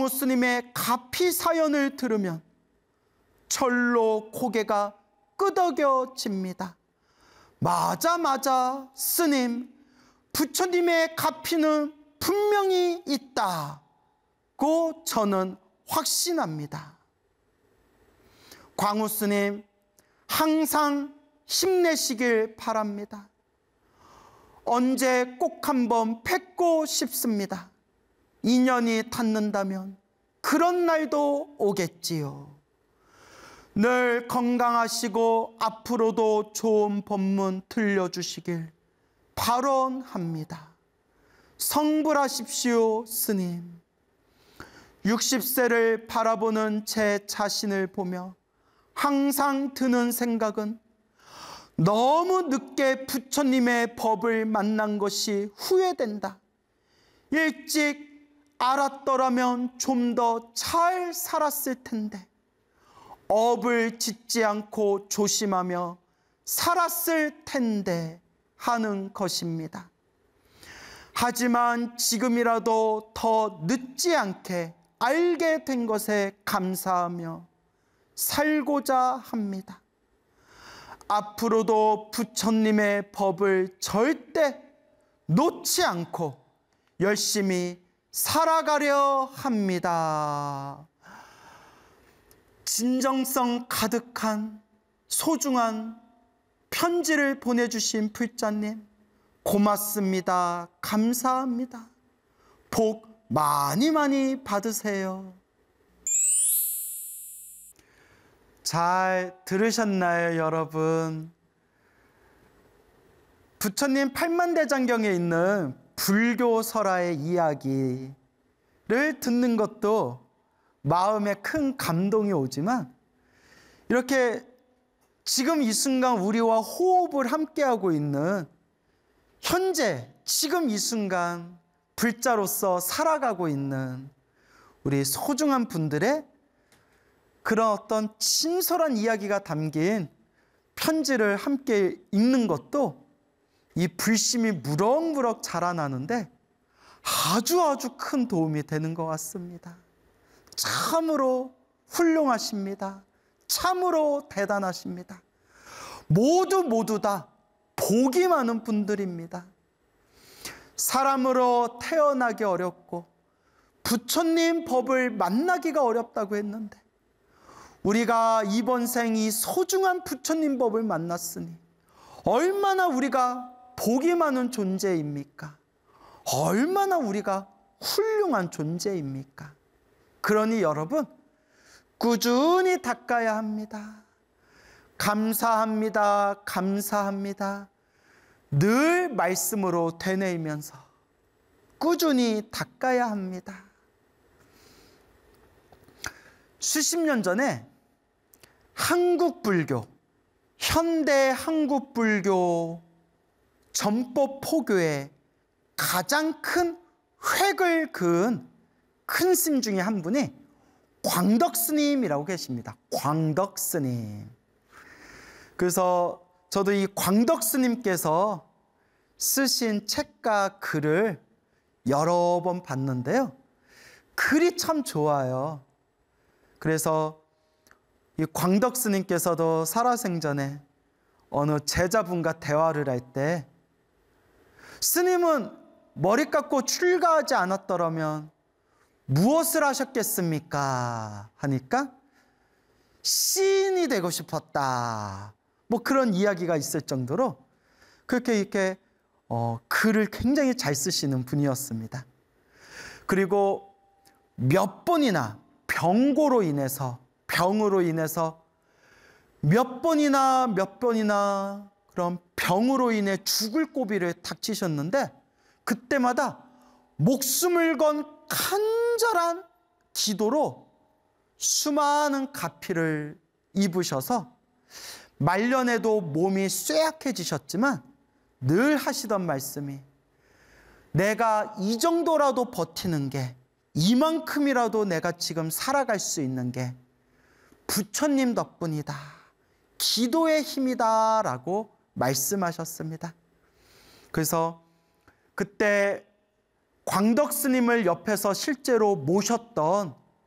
광우 스님의 가피 사연을 들으면 절로 고개가 끄덕여집니다. 맞아 스님, 부처님의 가피는 분명히 있다고 저는 확신합니다. 광우 스님 항상 힘내시길 바랍니다. 언제 꼭 한번 뵙고 싶습니다. 인연이 닿는다면 그런 날도 오겠지요. 늘 건강하시고 앞으로도 좋은 법문 들려주시길 발언합니다. 성불하십시오 스님. 60세를 바라보는 제 자신을 보며 항상 드는 생각은 너무 늦게 부처님의 법을 만난 것이 후회된다. 일찍 알았더라면 좀 더 잘 살았을 텐데, 업을 짓지 않고 조심하며 살았을 텐데 하는 것입니다. 하지만 지금이라도 더 늦지 않게 알게 된 것에 감사하며 살고자 합니다. 앞으로도 부처님의 법을 절대 놓지 않고 열심히 살아가려 합니다. 진정성 가득한 소중한 편지를 보내주신 불자님, 고맙습니다. 감사합니다. 복 많이 받으세요. 잘 들으셨나요, 여러분? 부처님 팔만대장경에 있는 불교설화의 이야기를 듣는 것도 마음에 큰 감동이 오지만, 이렇게 지금 이 순간 우리와 호흡을 함께하고 있는 현재 지금 이 순간 불자로서 살아가고 있는 우리 소중한 분들의 그런 어떤 진솔한 이야기가 담긴 편지를 함께 읽는 것도 이 불심이 무럭무럭 자라나는데 아주 큰 도움이 되는 것 같습니다. 참으로 훌륭하십니다. 참으로 대단하십니다. 모두 다 복이 많은 분들입니다. 사람으로 태어나기 어렵고 부처님 법을 만나기가 어렵다고 했는데, 우리가 이번 생 이 소중한 부처님 법을 만났으니 얼마나 우리가 복이 많은 존재입니까? 얼마나 우리가 훌륭한 존재입니까? 그러니 여러분, 꾸준히 닦아야 합니다. 감사합니다. 감사합니다. 늘 말씀으로 되뇌이면서 꾸준히 닦아야 합니다. 수십 년 전에 한국불교, 현대 한국불교 전법 포교의 가장 큰 획을 그은 큰 스님 중에 한 분이 광덕스님이라고 계십니다. 광덕스님. 그래서 저도 이 광덕스님께서 쓰신 책과 글을 여러 번 봤는데요. 글이 참 좋아요. 그래서 이 광덕스님께서도 살아생전에 어느 제자분과 대화를 할 때, 스님은 머리 깎고 출가하지 않았더라면 무엇을 하셨겠습니까? 하니까 시인이 되고 싶었다. 뭐 그런 이야기가 있을 정도로 그렇게 이렇게 글을 굉장히 잘 쓰시는 분이었습니다. 그리고 몇 번이나 병으로 인해서 몇 번이나 그런 병으로 인해 죽을 고비를 닥치셨는데, 그때마다 목숨을 건 간절한 기도로 수많은 가피를 입으셔서 말년에도 몸이 쇠약해지셨지만 늘 하시던 말씀이, 내가 이 정도라도 버티는 게, 이만큼이라도 내가 지금 살아갈 수 있는 게 부처님 덕분이다, 기도의 힘이다 라고 말씀하셨습니다. 그래서 그때 광덕 스님을 옆에서 실제로 모셨던